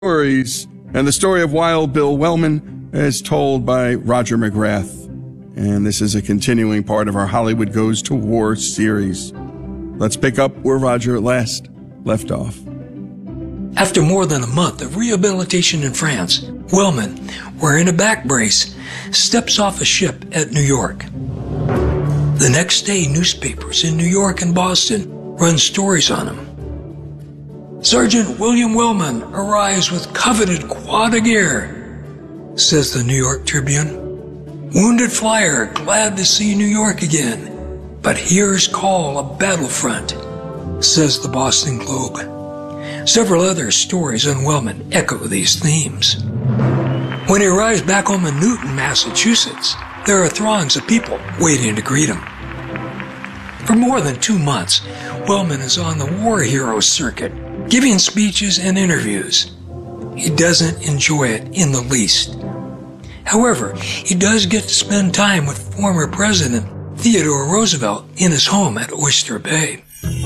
stories, and the story of Wild Bill Wellman is told by Roger McGrath. And this is a continuing part of our Hollywood Goes to War series. Let's pick up where Roger last left off. After more than a month of rehabilitation in France, Wellman, wearing a back brace, steps off a ship at New York. The next day, newspapers in New York and Boston run stories on him. Sergeant William Wellman arrives with coveted Croix de Guerre, says the New York Tribune. Wounded flyer, glad to see New York again, but hears call of battlefront, says the Boston Globe. Several other stories on Wellman echo these themes. When he arrives back home in Newton, Massachusetts, there are throngs of people waiting to greet him. For more than 2 months, Wellman is on the war hero circuit, giving speeches and interviews. He doesn't enjoy it in the least. However, he does get to spend time with former President Theodore Roosevelt in his home at Oyster Bay.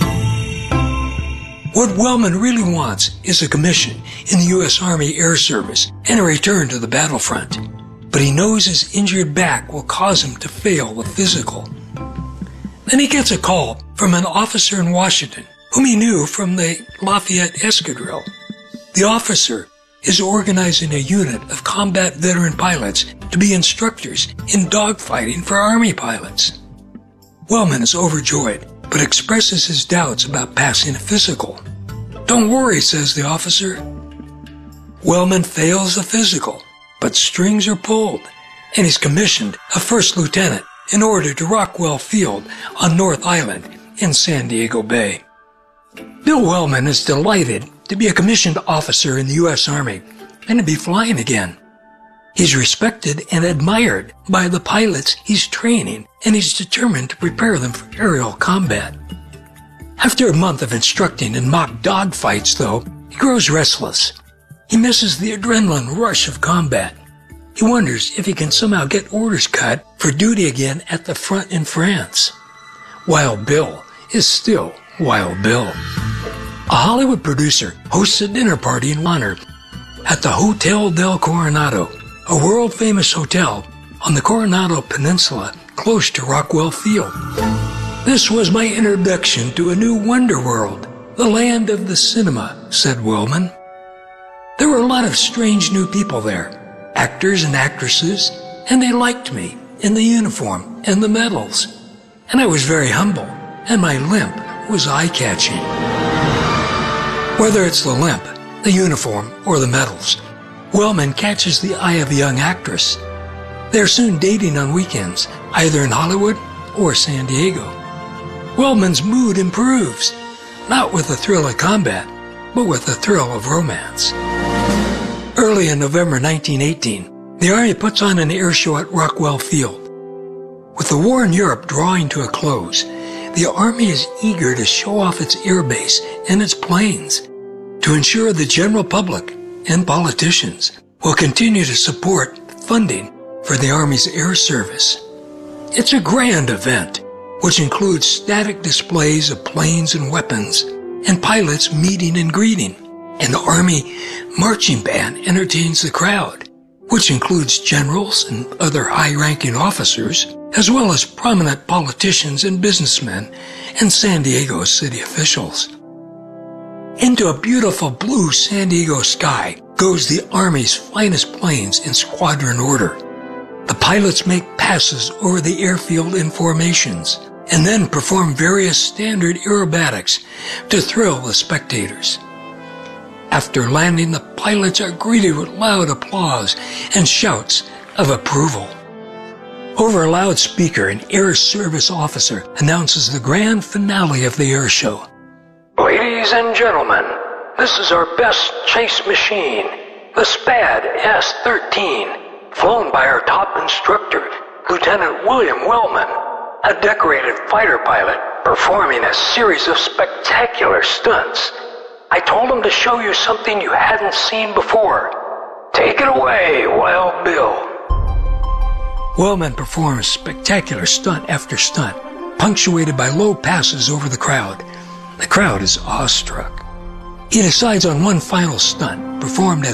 What Wellman really wants is a commission in the U.S. Army Air Service and a return to the battlefront. But he knows his injured back will cause him to fail the physical. Then he gets a call from an officer in Washington whom he knew from the Lafayette Escadrille. The officer is organizing a unit of combat veteran pilots to be instructors in dogfighting for Army pilots. Wellman is overjoyed, but expresses his doubts about passing a physical. "Don't worry," says the officer. Wellman fails the physical, but strings are pulled, and he's commissioned a first lieutenant and ordered to Rockwell Field on North Island in San Diego Bay. Bill Wellman is delighted to be a commissioned officer in the U.S. Army and to be flying again. He's respected and admired by the pilots he's training, and he's determined to prepare them for aerial combat. After a month of instructing in mock dogfights, though, he grows restless. He misses the adrenaline rush of combat. He wonders if he can somehow get orders cut for duty again at the front in France. Wild Bill is still Wild Bill. A Hollywood producer hosts a dinner party in honor at the Hotel del Coronado, a world-famous hotel on the Coronado Peninsula close to Rockwell Field. "This was my introduction to a new wonder world, the land of the cinema," said Wellman. There were a lot of strange new people there, actors and actresses, and they liked me in the uniform and the medals. And I was very humble, and my limp was eye-catching. Whether it's the limp, the uniform, or the medals, Wellman catches the eye of a young actress. They're soon dating on weekends, either in Hollywood or San Diego. Wellman's mood improves, not with the thrill of combat, but with the thrill of romance. Early in November 1918, the Army puts on an air show at Rockwell Field. With the war in Europe drawing to a close, the Army is eager to show off its air base and its planes to ensure the general public and politicians will continue to support funding for the Army's air service. It's a grand event, which includes static displays of planes and weapons, and pilots meeting and greeting, and the Army marching band entertains the crowd, which includes generals and other high-ranking officers, as well as prominent politicians and businessmen and San Diego city officials. Into a beautiful blue San Diego sky goes the Army's finest planes in squadron order. The pilots make passes over the airfield in formations, and then perform various standard aerobatics to thrill the spectators. After landing, the pilots are greeted with loud applause and shouts of approval. Over a loudspeaker, an air service officer announces the grand finale of the air show. "Ladies and gentlemen, this is our best chase machine, the SPAD S-13, flown by our top instructor, Lieutenant William Wellman, a decorated fighter pilot performing a series of spectacular stunts. I told him to show you something you hadn't seen before. Take it away, Wild Bill." Wellman performs spectacular stunt after stunt, punctuated by low passes over the crowd. The crowd is awestruck. He decides on one final stunt, performed as